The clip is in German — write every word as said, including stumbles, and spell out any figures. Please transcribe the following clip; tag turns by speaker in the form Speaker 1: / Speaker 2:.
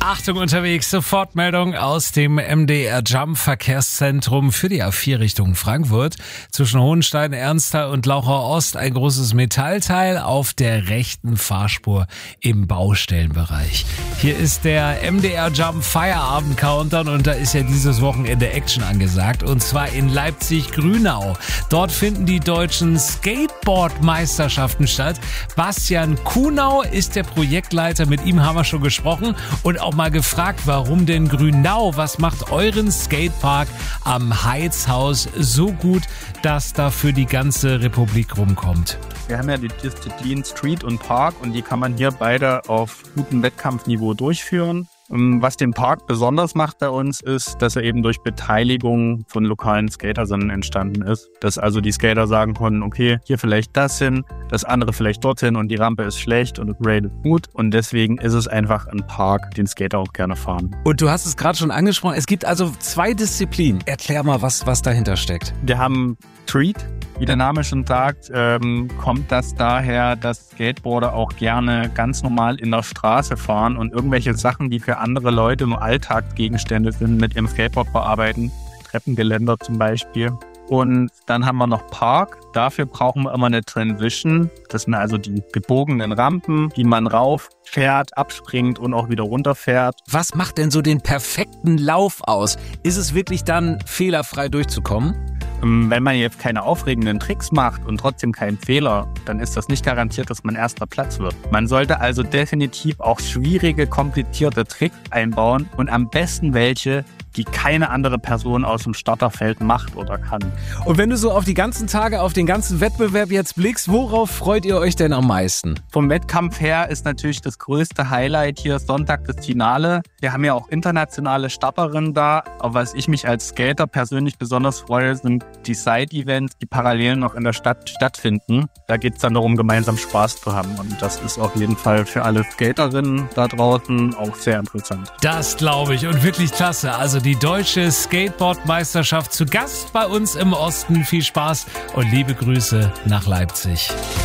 Speaker 1: Achtung unterwegs, Sofortmeldung aus dem M D R Jump Verkehrszentrum für die A vier Richtung Frankfurt. Zwischen Hohenstein, Ernsthal und Lauchau Ost ein großes Metallteil auf der rechten Fahrspur im Baustellenbereich. Hier ist der M D R Jump Feierabend Countdown und da ist ja dieses Wochenende Action angesagt und zwar in Leipzig-Grünau. Dort finden die deutschen Skateboard-Meisterschaften statt. Bastian Kuhnau ist der Projektleiter, mit ihm haben wir schon gesprochen und auch mal gefragt, warum denn Grünau? Was macht euren Skatepark am Heizhaus so gut, dass da für die ganze Republik rumkommt?
Speaker 2: Wir haben ja die Disziplin Street und Park und die kann man hier beide auf gutem Wettkampfniveau durchführen. Was den Park besonders macht bei uns ist, dass er eben durch Beteiligung von lokalen Skatersern entstanden ist. Dass also die Skater sagen konnten, okay, hier vielleicht das hin, das andere vielleicht dorthin und die Rampe ist schlecht und das Rail ist gut. Und deswegen ist es einfach ein Park, den Skater auch gerne fahren.
Speaker 3: Und du hast es gerade schon angesprochen, es gibt also zwei Disziplinen. Erklär mal, was, was dahinter steckt.
Speaker 2: Wir haben Street. Wie der Name schon sagt, ähm, kommt das daher, dass Skateboarder auch gerne ganz normal in der Straße fahren und irgendwelche Sachen, die für andere Leute im Alltag Gegenstände sind, mit ihrem Skateboard bearbeiten. Treppengeländer zum Beispiel. Und dann haben wir noch Park. Dafür brauchen wir immer eine Transition. Das sind also die gebogenen Rampen, die man rauffährt, abspringt und auch wieder runterfährt.
Speaker 3: Was macht denn so den perfekten Lauf aus? Ist es wirklich dann fehlerfrei durchzukommen?
Speaker 2: Wenn man jetzt keine aufregenden Tricks macht und trotzdem keinen Fehler, dann ist das nicht garantiert, dass man erster Platz wird. Man sollte also definitiv auch schwierige, komplizierte Tricks einbauen und am besten welche, die keine andere Person aus dem Starterfeld macht oder kann.
Speaker 3: Und wenn du so auf die ganzen Tage, auf den ganzen Wettbewerb jetzt blickst, worauf freut ihr euch denn am meisten?
Speaker 2: Vom Wettkampf her ist natürlich das größte Highlight hier Sonntag das Finale. Wir haben ja auch internationale Starterinnen da. Aber was ich mich als Skater persönlich besonders freue, sind die Side-Events, die parallel noch in der Stadt stattfinden. Da geht es dann darum, gemeinsam Spaß zu haben. Und das ist auf jeden Fall für alle Skaterinnen da draußen auch sehr interessant.
Speaker 1: Das glaube ich und wirklich klasse. Also die deutsche Skateboard-Meisterschaft zu Gast bei uns im Osten. Viel Spaß und liebe Grüße nach Leipzig.